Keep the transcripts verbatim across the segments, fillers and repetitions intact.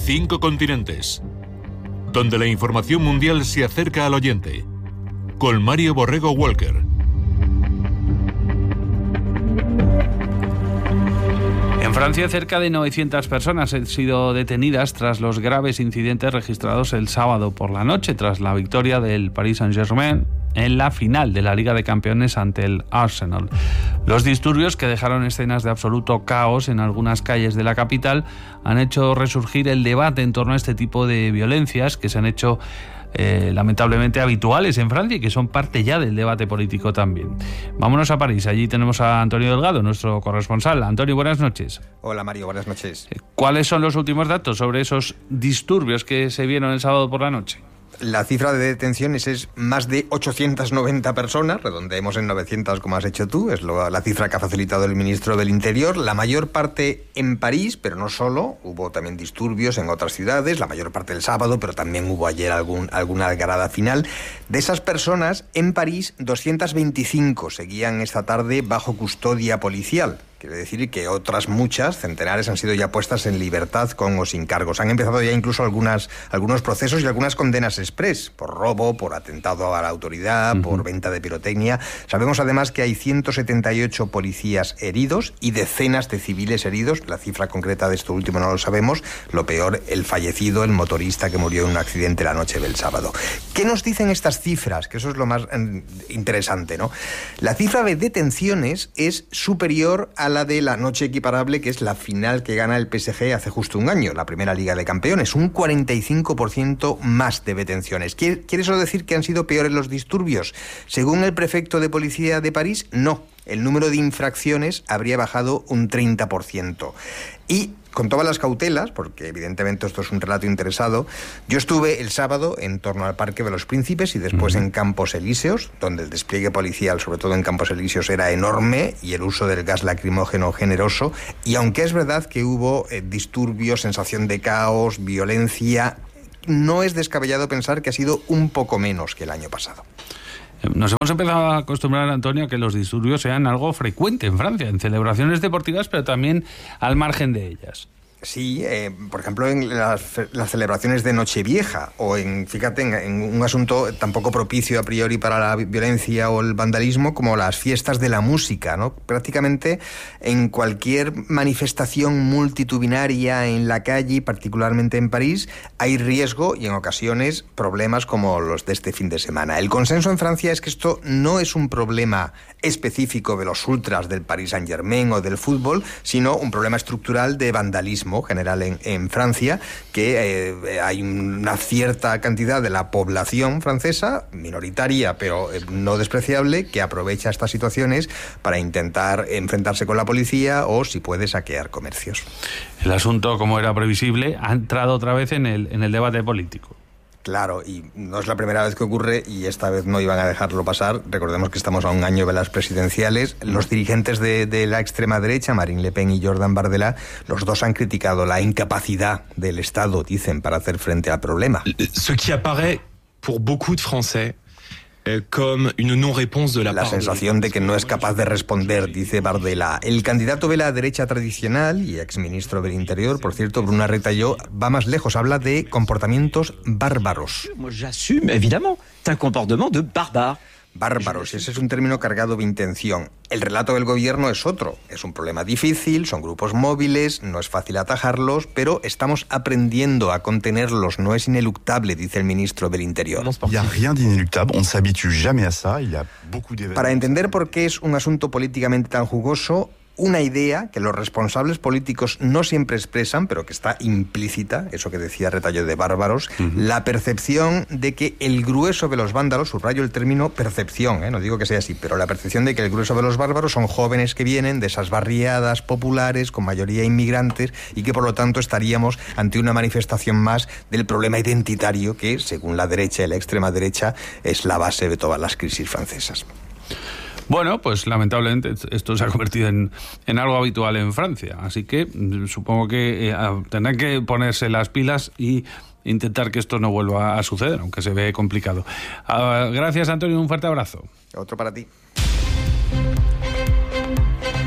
Cinco continentes, donde la información mundial se acerca al oyente. Con Mario Borrego Walker. En Francia, cerca de novecientas personas han sido detenidas tras los graves incidentes registrados el sábado por la noche, tras la victoria del Paris Saint-Germain en la final de la Liga de Campeones ante el Arsenal. Los disturbios, que dejaron escenas de absoluto caos en algunas calles de la capital, han hecho resurgir el debate en torno a este tipo de violencias que se han hecho Eh, lamentablemente habituales en Francia y que son parte ya del debate político también. Vámonos a París, allí tenemos a Antonio Delgado, nuestro corresponsal. Antonio, buenas noches. Hola Mario, buenas noches. ¿Cuáles son los últimos datos sobre esos disturbios que se vieron el sábado por la noche? La cifra de detenciones es más de ochocientas noventa personas, redondeemos en novecientas como has hecho tú, es lo, la cifra que ha facilitado el ministro del Interior, la mayor parte en París, pero no solo, hubo también disturbios en otras ciudades, la mayor parte el sábado, pero también hubo ayer algún, alguna algarada final. De esas personas, en París, doscientas veinticinco seguían esta tarde bajo custodia policial. Quiere decir que otras muchas, centenares, han sido ya puestas en libertad con o sin cargos. Han empezado ya incluso algunas, algunos procesos y algunas condenas express por robo, por atentado a la autoridad, uh-huh. por venta de pirotecnia. Sabemos además que hay ciento setenta y ocho policías heridos y decenas de civiles heridos. La cifra concreta de esto último no lo sabemos. Lo peor, el fallecido, el motorista que murió en un accidente la noche del sábado. ¿Qué nos dicen estas cifras? Que eso es lo más eh, interesante, ¿no? La cifra de detenciones es superior a la de la noche equiparable, que es la final que gana el P S G hace justo un año, la primera Liga de Campeones, un cuarenta y cinco por ciento más de detenciones. ¿Quiere, ¿Quiere eso decir que han sido peores los disturbios? Según el prefecto de policía de París, no. El número de infracciones habría bajado un treinta por ciento. Y con todas las cautelas, porque evidentemente esto es un relato interesado, yo estuve el sábado en torno al Parque de los Príncipes y después uh-huh. en Campos Elíseos, donde el despliegue policial, sobre todo en Campos Elíseos, era enorme y el uso del gas lacrimógeno generoso. Y aunque es verdad que hubo eh, disturbios, sensación de caos, violencia, no es descabellado pensar que ha sido un poco menos que el año pasado. Nos hemos empezado a acostumbrar, Antonio, a que los disturbios sean algo frecuente en Francia, en celebraciones deportivas, pero también al margen de ellas. Sí, eh, por ejemplo, en las, las celebraciones de Nochevieja o en, fíjate, en, en un asunto tampoco propicio a priori para la violencia o el vandalismo como las fiestas de la música, ¿no? Prácticamente en cualquier manifestación multitudinaria en la calle, particularmente en París, hay riesgo y en ocasiones problemas como los de este fin de semana. El consenso en Francia es que esto no es un problema específico de los ultras del Paris Saint-Germain o del fútbol, sino un problema estructural de vandalismo general en, en Francia, que eh, hay una cierta cantidad de la población francesa, minoritaria pero eh, no despreciable, que aprovecha estas situaciones para intentar enfrentarse con la policía o, si puede, saquear comercios. El asunto, como era previsible, ha entrado otra vez en el, en el debate político. Claro, y no es la primera vez que ocurre y esta vez no iban a dejarlo pasar. Recordemos que estamos a un año de las presidenciales. Los dirigentes de, de la extrema derecha, Marine Le Pen y Jordan Bardella, los dos han criticado la incapacidad del Estado, dicen, para hacer frente al problema. Ce qui apparaît pour beaucoup de Français como una no réponse de la, la sensación de que no es capaz de responder, dice Bardella. El candidato de la derecha tradicional y exministro del Interior, por cierto, Bruno Retailleau, va más lejos, habla de comportamientos bárbaros. J'assume, évidemment, c'est un comportement de barbare. Bárbaros, ese es un término cargado de intención. El relato del gobierno es otro. Es un problema difícil, son grupos móviles, no es fácil atajarlos, pero estamos aprendiendo a contenerlos. No es ineluctable, dice el ministro del Interior. Para entender por qué es un asunto políticamente tan jugoso, una idea que los responsables políticos no siempre expresan, pero que está implícita, eso que decía Retailleau de bárbaros, uh-huh. la percepción de que el grueso de los vándalos, subrayo el término percepción, ¿eh? no digo que sea así, pero la percepción de que el grueso de los bárbaros son jóvenes que vienen de esas barriadas populares con mayoría inmigrantes y que por lo tanto estaríamos ante una manifestación más del problema identitario que, según la derecha y la extrema derecha, es la base de todas las crisis francesas. Bueno, pues lamentablemente esto se ha convertido en, en algo habitual en Francia, así que supongo que eh, tendrán que ponerse las pilas y intentar que esto no vuelva a suceder, aunque se ve complicado. Uh, gracias, Antonio, un fuerte abrazo. Otro para ti.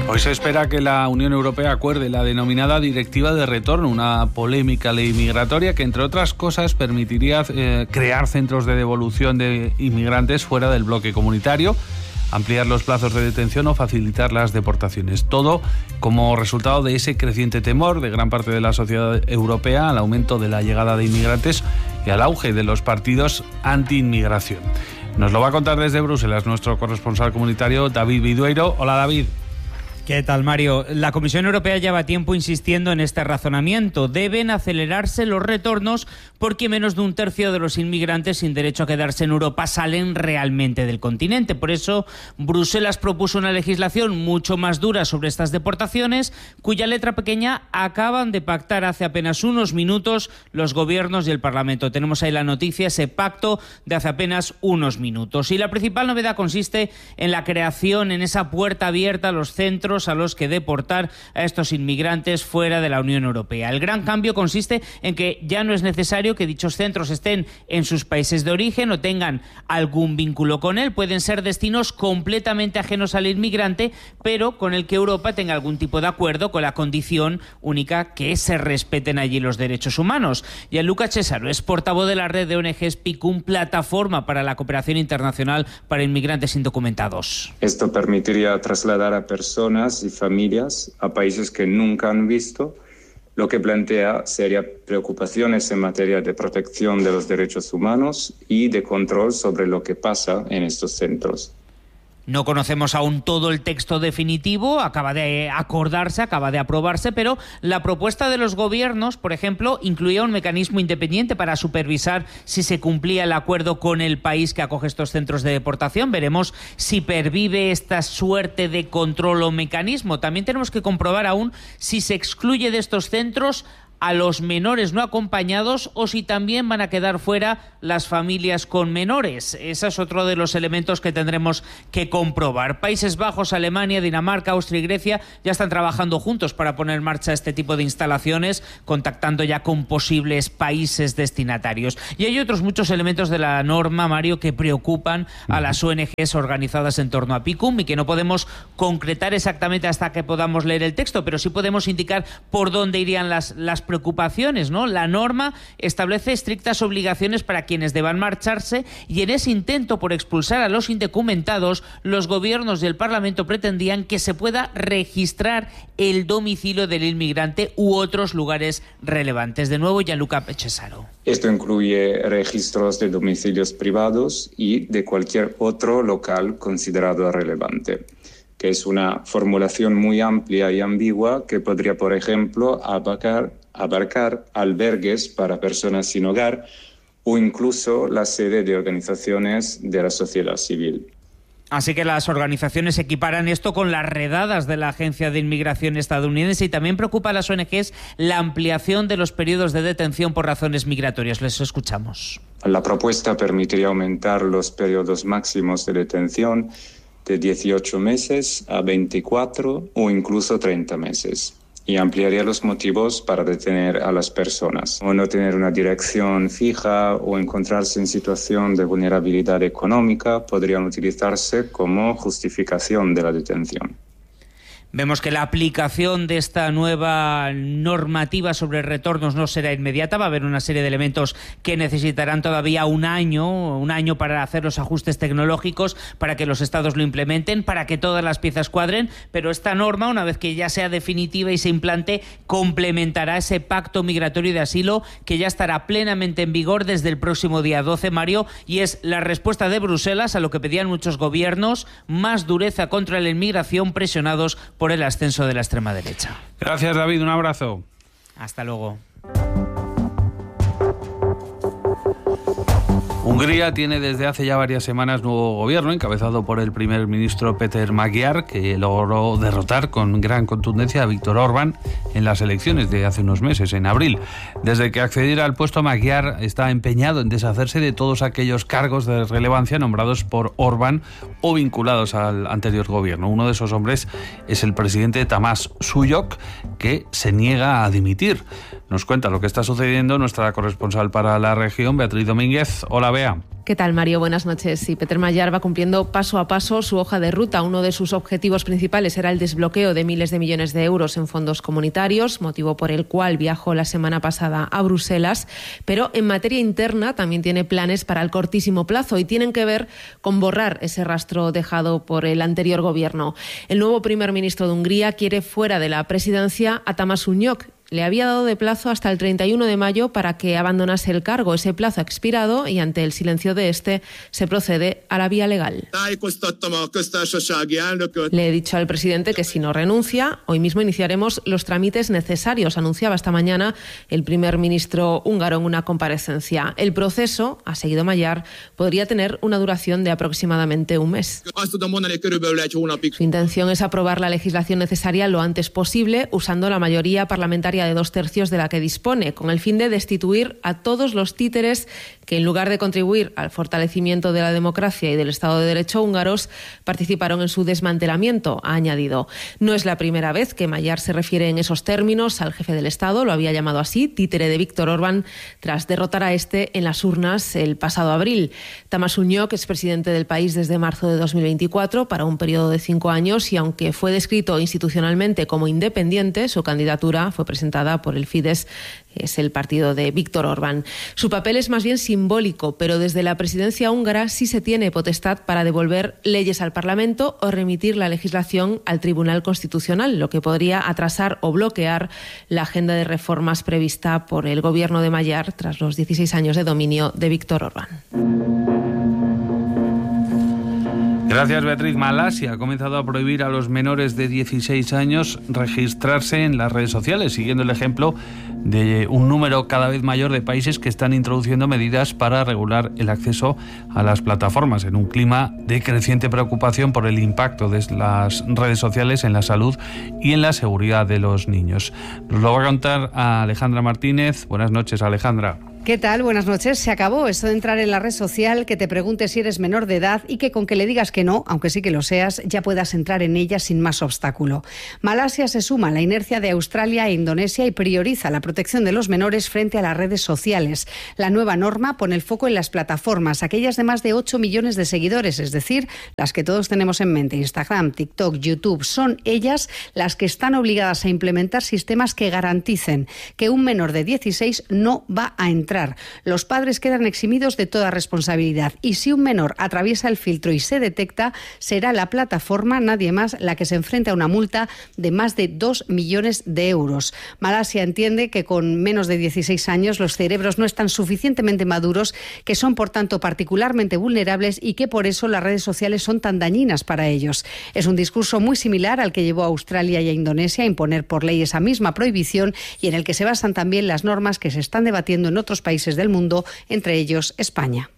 Hoy se espera que la Unión Europea acuerde la denominada Directiva de Retorno, una polémica ley migratoria que, entre otras cosas, permitiría eh, crear centros de devolución de inmigrantes fuera del bloque comunitario, ampliar los plazos de detención o facilitar las deportaciones. Todo como resultado de ese creciente temor de gran parte de la sociedad europea al aumento de la llegada de inmigrantes y al auge de los partidos anti-inmigración. Nos lo va a contar desde Bruselas nuestro corresponsal comunitario David Vidueiro. Hola, David. ¿Qué tal, Mario? La Comisión Europea lleva tiempo insistiendo en este razonamiento. Deben acelerarse los retornos porque menos de un tercio de los inmigrantes sin derecho a quedarse en Europa salen realmente del continente. Por eso, Bruselas propuso una legislación mucho más dura sobre estas deportaciones, cuya letra pequeña acaban de pactar hace apenas unos minutos los gobiernos y el Parlamento. Tenemos ahí la noticia, ese pacto de hace apenas unos minutos. Y la principal novedad consiste en la creación, en esa puerta abierta a los centros a los que deportar a estos inmigrantes fuera de la Unión Europea. El gran cambio consiste en que ya no es necesario que dichos centros estén en sus países de origen o tengan algún vínculo con él. Pueden ser destinos completamente ajenos al inmigrante, pero con el que Europa tenga algún tipo de acuerdo, con la condición única que se respeten allí los derechos humanos. Gianluca Cesaro es portavoz de la red de O N Ges PICUM, plataforma para la cooperación internacional para inmigrantes indocumentados. Esto permitiría trasladar a personas y familias a países que nunca han visto, lo que plantea serias preocupaciones en materia de protección de los derechos humanos y de control sobre lo que pasa en estos centros. No conocemos aún todo el texto definitivo, acaba de acordarse, acaba de aprobarse, pero la propuesta de los gobiernos, por ejemplo, incluía un mecanismo independiente para supervisar si se cumplía el acuerdo con el país que acoge estos centros de deportación. Veremos si pervive esta suerte de control o mecanismo. También tenemos que comprobar aún si se excluye de estos centros a los menores no acompañados o si también van a quedar fuera las familias con menores. Ese es otro de los elementos que tendremos que comprobar. Países Bajos, Alemania, Dinamarca, Austria y Grecia ya están trabajando juntos para poner en marcha este tipo de instalaciones, contactando ya con posibles países destinatarios. Y hay otros muchos elementos de la norma, Mario, que preocupan a las O N Ges organizadas en torno a PICUM y que no podemos concretar exactamente hasta que podamos leer el texto, pero sí podemos indicar por dónde irían las, las preocupaciones, ¿no? La norma establece estrictas obligaciones para quienes deban marcharse y en ese intento por expulsar a los indocumentados, los gobiernos y el Parlamento pretendían que se pueda registrar el domicilio del inmigrante u otros lugares relevantes. De nuevo, Gianluca Cesaro. Esto incluye registros de domicilios privados y de cualquier otro local considerado relevante, que es una formulación muy amplia y ambigua que podría, por ejemplo, abarcar, abarcar albergues para personas sin hogar o incluso la sede de organizaciones de la sociedad civil. Así que las organizaciones equiparan esto con las redadas de la Agencia de Inmigración estadounidense y también preocupa a las O N Ges la ampliación de los periodos de detención por razones migratorias. Les escuchamos. La propuesta permitiría aumentar los periodos máximos de detención de dieciocho meses a veinticuatro o incluso treinta meses. Y ampliaría los motivos para detener a las personas, o no tener una dirección fija o encontrarse en situación de vulnerabilidad económica podrían utilizarse como justificación de la detención. Vemos que la aplicación de esta nueva normativa sobre retornos no será inmediata. Va a haber una serie de elementos que necesitarán todavía un año, un año para hacer los ajustes tecnológicos, para que los estados lo implementen, para que todas las piezas cuadren. Pero esta norma, una vez que ya sea definitiva y se implante, complementará ese pacto migratorio de asilo que ya estará plenamente en vigor desde el próximo día doce, Mario, y es la respuesta de Bruselas a lo que pedían muchos gobiernos: más dureza contra la inmigración, presionados por el ascenso de la extrema derecha. Gracias, David. Un abrazo. Hasta luego. Hungría tiene desde hace ya varias semanas nuevo gobierno, encabezado por el primer ministro Péter Magyar, que logró derrotar con gran contundencia a Viktor Orbán en las elecciones de hace unos meses, en abril. Desde que accediera al puesto, Magyar está empeñado en deshacerse de todos aquellos cargos de relevancia nombrados por Orbán o vinculados al anterior gobierno. Uno de esos hombres es el presidente Tamás Súlyok, que se niega a dimitir. Nos cuenta lo que está sucediendo nuestra corresponsal para la región, Beatriz Domínguez. Hola, Hola, Bea. ¿Qué tal, Mario? Buenas noches. Sí, Peter Mayar va cumpliendo paso a paso su hoja de ruta. Uno de sus objetivos principales era el desbloqueo de miles de millones de euros en fondos comunitarios, motivo por el cual viajó la semana pasada a Bruselas. Pero en materia interna también tiene planes para el cortísimo plazo y tienen que ver con borrar ese rastro dejado por el anterior gobierno. El nuevo primer ministro de Hungría quiere fuera de la presidencia a Tamás Unyok. Le había dado de plazo hasta el treinta y uno de mayo para que abandonase el cargo. Ese plazo ha expirado y ante el silencio de este se procede a la vía legal. Le he dicho al presidente que si no renuncia, hoy mismo iniciaremos los trámites necesarios, anunciaba esta mañana el primer ministro húngaro en una comparecencia. El proceso, ha seguido Mayar, podría tener una duración de aproximadamente un mes. Su intención es aprobar la legislación necesaria lo antes posible, usando la mayoría parlamentaria de dos tercios de la que dispone, con el fin de destituir a todos los títeres que, en lugar de contribuir al fortalecimiento de la democracia y del Estado de Derecho húngaros, participaron en su desmantelamiento, ha añadido. No es la primera vez que Mayar se refiere en esos términos al jefe del Estado, lo había llamado así, títere de Víctor Orbán, tras derrotar a este en las urnas el pasado abril. Tamás Unyok es presidente del país desde marzo de dos mil veinticuatro para un periodo de cinco años y, aunque fue descrito institucionalmente como independiente, su candidatura fue presentada por el Fidesz, que es el partido de Víctor Orbán. Su papel es más bien simbólico, pero desde la presidencia húngara sí se tiene potestad para devolver leyes al Parlamento o remitir la legislación al Tribunal Constitucional, lo que podría atrasar o bloquear la agenda de reformas prevista por el gobierno de Mayar tras los dieciséis años de dominio de Víctor Orbán. Gracias, Beatriz. Malasia ha comenzado a prohibir a los menores de dieciséis años registrarse en las redes sociales, siguiendo el ejemplo de un número cada vez mayor de países que están introduciendo medidas para regular el acceso a las plataformas, en un clima de creciente preocupación por el impacto de las redes sociales en la salud y en la seguridad de los niños. Nos lo va a contar a Alejandra Martínez. Buenas noches, Alejandra. ¿Qué tal? Buenas noches. Se acabó esto de entrar en la red social, que te pregunte si eres menor de edad y que con que le digas que no, aunque sí que lo seas, ya puedas entrar en ella sin más obstáculo. Malasia se suma a la inercia de Australia e Indonesia y prioriza la protección de los menores frente a las redes sociales. La nueva norma pone el foco en las plataformas, aquellas de más de ocho millones de seguidores, es decir, las que todos tenemos en mente: Instagram, TikTok, YouTube. Son ellas las que están obligadas a implementar sistemas que garanticen que un menor de dieciséis no va a entrar. Los padres quedan eximidos de toda responsabilidad y si un menor atraviesa el filtro y se detecta, será la plataforma, nadie más, la que se enfrenta a una multa de más de dos millones de euros. Malasia entiende que con menos de dieciséis años los cerebros no están suficientemente maduros, que son por tanto particularmente vulnerables y que por eso las redes sociales son tan dañinas para ellos. Es un discurso muy similar al que llevó a Australia y a Indonesia a imponer por ley esa misma prohibición y en el que se basan también las normas que se están debatiendo en otros países del mundo, entre ellos España.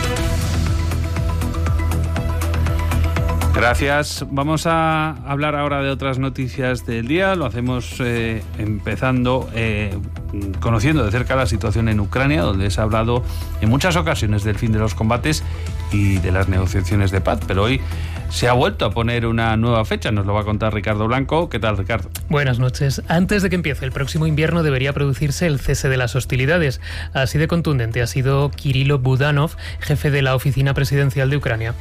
Gracias. Vamos a hablar ahora de otras noticias del día. Lo hacemos eh, empezando eh, conociendo de cerca la situación en Ucrania, donde se ha hablado en muchas ocasiones del fin de los combates y de las negociaciones de paz, pero hoy se ha vuelto a poner una nueva fecha. Nos lo va a contar Ricardo Blanco. ¿Qué tal, Ricardo? Buenas noches. Antes de que empiece el próximo invierno debería producirse el cese de las hostilidades. Así de contundente ha sido Kirilo Budanov, jefe de la oficina presidencial de Ucrania.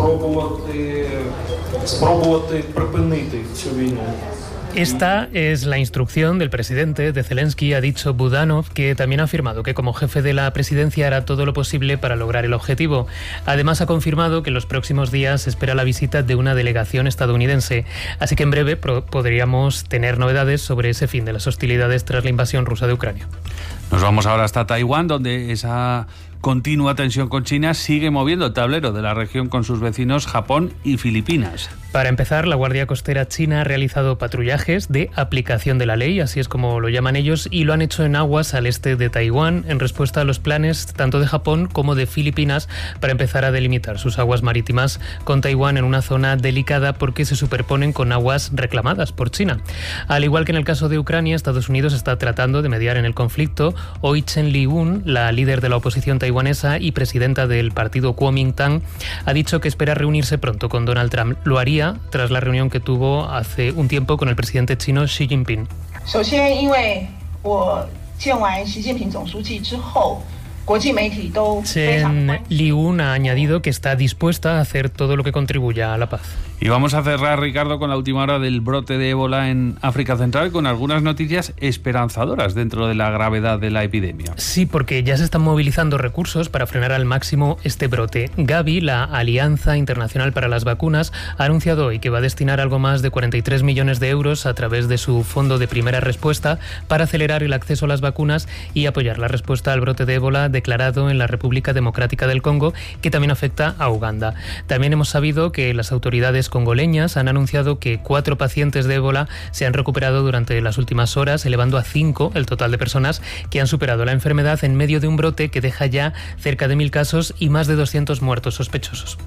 Esta es la instrucción del presidente de Zelensky, ha dicho Budanov, que también ha afirmado que como jefe de la presidencia hará todo lo posible para lograr el objetivo. Además ha confirmado que en los próximos días se espera la visita de una delegación estadounidense, así que en breve podríamos tener novedades sobre ese fin de las hostilidades tras la invasión rusa de Ucrania. Nos vamos ahora hasta Taiwán, donde esa continua tensión con China sigue moviendo el tablero de la región con sus vecinos Japón y Filipinas. Para empezar, la Guardia Costera china ha realizado patrullajes de aplicación de la ley, así es como lo llaman ellos, y lo han hecho en aguas al este de Taiwán, en respuesta a los planes tanto de Japón como de Filipinas para empezar a delimitar sus aguas marítimas con Taiwán en una zona delicada porque se superponen con aguas reclamadas por China. Al igual que en el caso de Ucrania, Estados Unidos está tratando de mediar en el conflicto. Hoy Chen Li-un, la líder de la oposición taiwanesa y presidenta del partido Kuomintang, ha dicho que espera reunirse pronto con Donald Trump. Lo haría tras la reunión que tuvo hace un tiempo con el presidente chino Xi Jinping. Chen Liun ha añadido que está dispuesta a hacer todo lo que contribuya a la paz. Y vamos a cerrar, Ricardo, con la última hora del brote de ébola en África Central, con algunas noticias esperanzadoras dentro de la gravedad de la epidemia. Sí, porque ya se están movilizando recursos para frenar al máximo este brote. Gavi, la Alianza Internacional para las Vacunas, ha anunciado hoy que va a destinar algo más de cuarenta y tres millones de euros a través de su Fondo de Primera Respuesta para acelerar el acceso a las vacunas y apoyar la respuesta al brote de ébola declarado en la República Democrática del Congo, que también afecta a Uganda. También hemos sabido que las autoridades congoleñas han anunciado que cuatro pacientes de ébola se han recuperado durante las últimas horas, elevando a cinco el total de personas que han superado la enfermedad en medio de un brote que deja ya cerca de mil casos y más de doscientos muertos sospechosos.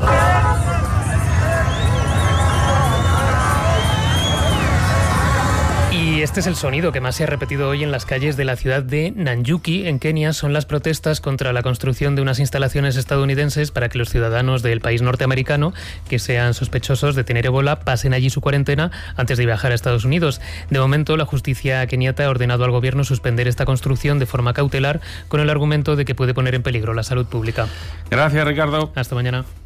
Y este es el sonido que más se ha repetido hoy en las calles de la ciudad de Nanyuki, en Kenia. Son las protestas contra la construcción de unas instalaciones estadounidenses para que los ciudadanos del país norteamericano que sean sospechosos de tener ébola pasen allí su cuarentena antes de viajar a Estados Unidos. De momento, la justicia keniata ha ordenado al gobierno suspender esta construcción de forma cautelar con el argumento de que puede poner en peligro la salud pública. Gracias, Ricardo. Hasta mañana.